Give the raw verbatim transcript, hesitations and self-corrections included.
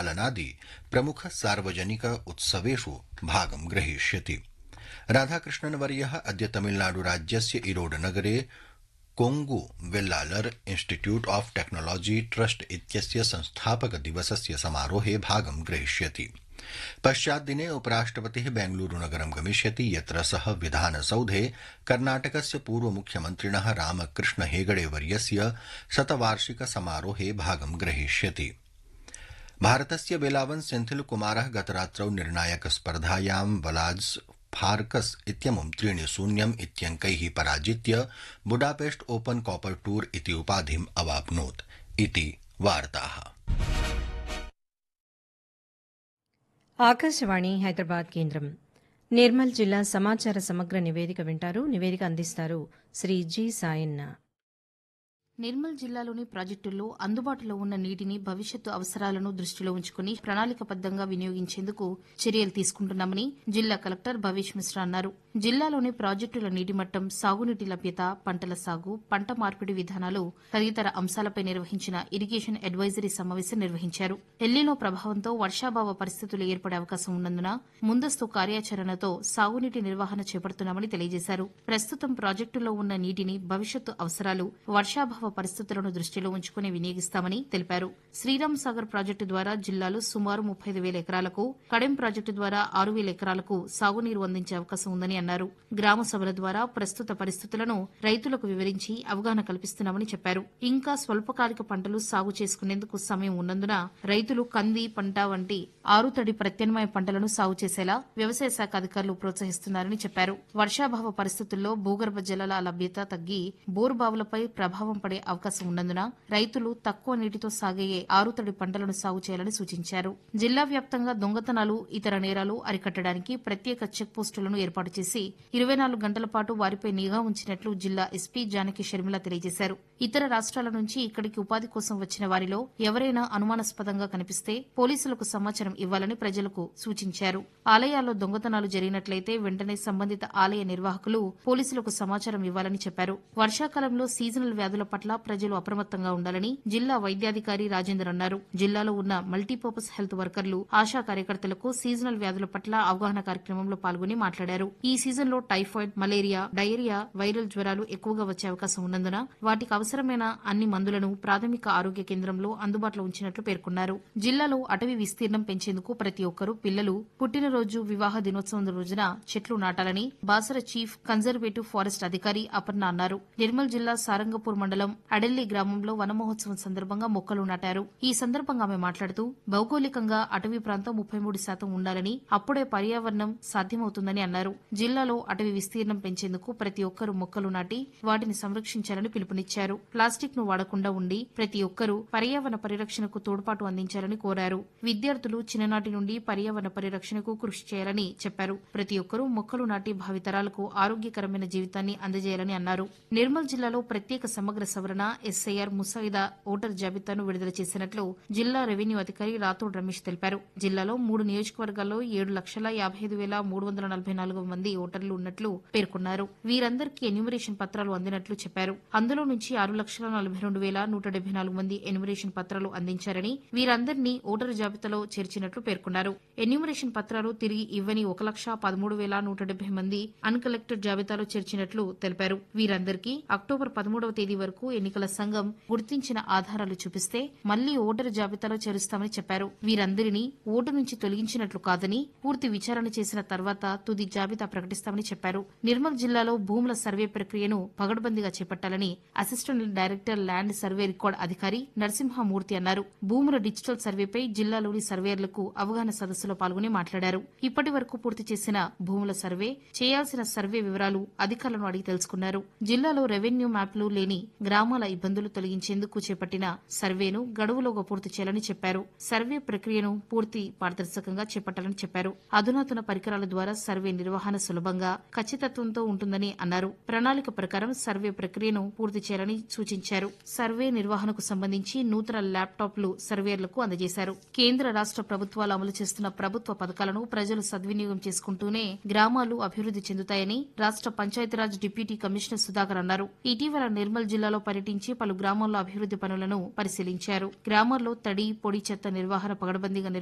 पालनादि प्रमुख सार्वजनिक उत्सवेषु भागं ग्रहीष्यति। राधाकृष्णन्वर्यः अद्य तमिलनाडुराज्यस्य इरोड नगरे Kongu Vellalar institute of technology trust इत्यस्य संस्थापक दिवसस्य समारोहे भागं ग्रहीष्यति। पश्चाद्दिने उपराष्ट्रपतिः बेंगलुरुनगरं गमिष्यति, यत्र सः विधानसौधे कर्णाटकस्य पूर्वमुख्यमन्त्रिणः रामकृष्ण हेगडेवर्यस्य शतवार्षिक समारोहे भागं ग्रहीष्यति। भारतस्य वेलावन सेन्थिल कुमारः गतरात्रौ निर्णायक स्पर्धायां वलाड्स फार्कस इत्यमुं त्रीणि शून्यम् इत्यङ्कैः पराजित्य बुडापेस्ट ओपन कॉपर टूर इति उपाधिम् अवाप्नोत् इति वार्ताः। ఆకాశవాణి హైదరాబాద్ కేంద్రం నిర్మల్ జిల్లా సమాచార సమగ్ర నివేదిక వింటారు. నివేదిక అందిస్తారు శ్రీ జి సాయన్న. నిర్మల్ జిల్లాలోని ప్రాజెక్టుల్లో అందుబాటులో ఉన్న నీటిని భవిష్యత్తు అవసరాలను దృష్టిలో ఉంచుకుని ప్రణాళికబద్దంగా వినియోగించేందుకు చర్యలు తీసుకుంటున్నామని జిల్లా కలెక్టర్ భవేష్ మిశ్రా అన్నారు. జిల్లాలోని ప్రాజెక్టుల నీటి మట్టం, సాగునీటి లభ్యత, పంటల సాగు, పంట మార్పిడి విధానాలు తదితర అంశాలపై నిర్వహించిన ఇరిగేషన్ అడ్వైజరీ సమావేశం నిర్వహించారు. ఎల్లినో ప్రభావంతో వర్షాభావ పరిస్థితులు ఏర్పడే అవకాశం ఉన్నందున ముందస్తు కార్యాచరణతో సాగునీటి నిర్వహణ చేపడుతున్నామని తెలియజేశారు. ప్రస్తుతం ప్రాజెక్టులో ఉన్న నీటిని భవిష్యత్తు అవసరాలు, వర్షాభావ పరిస్థితులను దృష్టిలో ఉంచుకుని వినియోగిస్తామని తెలిపారు. శ్రీరామ్ సాగర్ ప్రాజెక్టు ద్వారా జిల్లాలో సుమారు ముప్పై ఐదు వేల ఎకరాలకు, కడెం ప్రాజెక్టు ద్వారా ఆరు వేల ఎకరాలకు సాగునీరు అందించే అవకాశం ఉందని అన్నారు. గ్రామ సభల ద్వారా ప్రస్తుత పరిస్థితులను రైతులకు వివరించి అవగాహన కల్పిస్తున్నామని చెప్పారు. ఇంకా స్వల్పకాలిక పంటలు సాగు చేసుకునేందుకు సమయం ఉన్నందున రైతులు కంది పంట వంటి ఆరుతడి ప్రత్యామ్నాయ పంటలను సాగు చేసేలా వ్యవసాయ శాఖ అధికారులు ప్రోత్సహిస్తున్నారని చెప్పారు. వర్షాభావ పరిస్థితుల్లో భూగర్భ జలాల లభ్యత తగ్గి బోరుబావులపై ప్రభావం పడే అవకాశం ఉన్నందున రైతులు తక్కువ నీటితో సాగయ్యే ఆరుతడి పంటలను సాగు చేయాలని సూచించారు. జిల్లా వ్యాప్తంగా దొంగతనాలు, ఇతర నేరాలు అరికట్టడానికి ప్రత్యేక చెక్ పోస్టులను ఏర్పాటు చేసి ఇరవై నాలుగు గంటల పాటు వారిపై నిఘా ఉంచినట్లు జిల్లా ఎస్పీ జానకి షర్మిల తెలియజేశారు. ఇతర రాష్ట్రాల నుంచి ఇక్కడికి ఉపాధి కోసం వచ్చిన వారిలో ఎవరైనా అనుమానాస్పదంగా కనిపిస్తే పోలీసులకు సమాచారం ఇవ్వాలని ప్రజలకు సూచించారు. ఆలయాల్లో దొంగతనాలు జరిగినట్లయితే వెంటనే సంబంధిత ఆలయ నిర్వాహకులు పోలీసులకు సమాచారం ఇవ్వాలని చెప్పారు. వర్షాకాలంలో సీజనల్ వ్యాధుల పట్ల ప్రజలు అప్రమత్తంగా ఉండాలని జిల్లా వైద్యాధికారి రాజేందర్ అన్నారు. జిల్లాలో ఉన్న మల్టీపర్పస్ హెల్త్ వర్కర్లు, ఆశా కార్యకర్తలకు సీజనల్ వ్యాధుల పట్ల అవగాహన కార్యక్రమంలో పాల్గొని మాట్లాడారు. ఈ సీజన్లో టైఫాయిడ్, మలేరియా, డయేరియా, వైరల్ జ్వరాలు ఎక్కువగా వచ్చే అవకాశం ఉన్నందున వాటికి అవసరమైన అన్ని మందులను ప్రాథమిక ఆరోగ్య కేంద్రంలో అందుబాటులో ఉంచినట్లు పేర్కొన్నారు. జిల్లాలో అటవీ విస్తీర్ణం పెంచేందుకు ప్రతి ఒక్కరూ పిల్లలు పుట్టినరోజు, వివాహ దినోత్సవం రోజున చెట్లు నాటాలని బాసర చీఫ్ కన్జర్వేటివ్ ఫారెస్ట్ అధికారి అపర్ణ అన్నారు. నిర్మల్ జిల్లా సారంగపూర్ మండలం అడెల్లి గ్రామంలో వన మహోత్సవం సందర్భంగా మొక్కలు నాటారు. ఈ సందర్భంగా ఆమె మాట్లాడుతూ భౌగోళికంగా అటవీ ప్రాంతం ముప్పై మూడు శాతం ఉండాలని, అప్పుడే పర్యావరణం సాధ్యమవుతుందని అన్నారు. జిల్లాలో అటవీ విస్తీర్ణం పెంచేందుకు ప్రతి ఒక్కరూ మొక్కలు నాటి వాటిని సంరక్షించాలని పిలుపునిచ్చారు. ప్లాస్టిక్ ను వాడకుండా ఉండి ప్రతి ఒక్కరూ పర్యావరణ పరిరక్షణకు తోడ్పాటు అందించాలని కోరారు. విద్యార్థులు చిన్ననాటి నుండి పర్యావరణ పరిరక్షణకు కృషి చేయాలని చెప్పారు. ప్రతి ఒక్కరూ మొక్కలు నాటి భావితరాలకు ఆరోగ్యకరమైన జీవితాన్ని అందజేయాలని అన్నారు. నిర్మల్ జిల్లాలో ప్రత్యేక సమగ్ర సవరణ ఎస్ఐఆర్ ముసాయిదా ఓటర్ జాబితాను విడుదల చేసినట్లు జిల్లా రెవెన్యూ అధికారి రాథోడ్ రమేష్ తెలిపారు. జిల్లాలో మూడు నియోజకవర్గాల్లో ఏడు లక్షల యాభై ఐదు వేల మూడు వందల నలభై నాలుగు మంది ఓటర్లు ఉన్నట్లు పేర్కొన్నారు. వీరందరికీ ఎన్యూమరేషన్ పత్రాలు అందినట్లు చెప్పారు. అందులో నుంచి ఆరు లక్షల నలభై రెండు వేల నూట డెబ్బై నాలుగు మంది ఎన్యూమరేషన్ పత్రాలు అందించారని, వీరందరినీ ఓటరు జాబితాలో చేర్చినట్లు పేర్కొన్నారు. ఎన్యూమరేషన్ పత్రాలు తిరిగి ఇవ్వని ఒక లక్ష పదమూడు వేల నూట డెబ్బై మంది అన్కలెక్టెడ్ జాబితాలో చేర్చినట్లు తెలిపారు. వీరందరికీ అక్టోబర్ పదమూడవ తేదీ వరకు ఎన్నికల సంఘం గుర్తించిన ఆధారాలు చూపిస్తే మళ్లీ ఓటరు జాబితాలో చేరుస్తామని చెప్పారు. వీరందరినీ ఓటు నుంచి తొలగించినట్లు కాదని, పూర్తి విచారణ చేసిన తర్వాత తుది జాబితా ప్రకటిస్తామని చెప్పారు. నిర్మల్ జిల్లాలో భూముల సర్వే ప్రక్రియను పగడ్బందీగా చేపట్టాలని assistant director land survey record అధికారి నరసింహమూర్తి అన్నారు. భూముల డిజిటల్ సర్వేపై జిల్లాలోని సర్వేయర్లకు అవగాహన సదస్సులో పాల్గొని మాట్లాడారు. ఇప్పటి వరకు పూర్తి చేసిన భూముల సర్వే, చేయాల్సిన సర్వే వివరాలు అధికారులను అడిగి తెలుసుకున్నారు. జిల్లాలో రెవెన్యూ మ్యాప్లు లేని గ్రామాల ఇబ్బందులు తొలగించేందుకు చేపట్టిన సర్వేను గడువులోగా పూర్తి చేయాలని చెప్పారు. సర్వే ప్రక్రియను పూర్తి పారదర్శకంగా చేపట్టాలని చెప్పారు. అధునాతన పరికరాల ద్వారా సర్వే నిర్వహణ సులభంగా, ఖచ్చితత్వంతో ఉంటుందని అన్నారు. ప్రణాళిక ప్రకారం సర్వే ప్రక్రియను పూర్తి చేయాలని సూచించారు. సర్వే నిర్వహణకు సంబంధించి నూతన ల్యాప్టాప్లు సర్వేయర్లకు అందజేశారు. కేంద్ర రాష్ట ప్రభుత్వాలు అమలు చేస్తున్న ప్రభుత్వ పథకాలను ప్రజలు సద్వినియోగం చేసుకుంటూనే గ్రామాలు అభివృద్ది చెందుతాయని రాష్ట పంచాయతీరాజ్ డిప్యూటీ కమిషనర్ సుధాకర్ అన్నారు. ఇటీవల నిర్మల్ జిల్లాలో పర్యటించి పలు గ్రామాల్లో అభివృద్ది పనులను పరిశీలించారు. గ్రామాల్లో తడి, పొడి చెత్త నిర్వహణ పగడబందీగా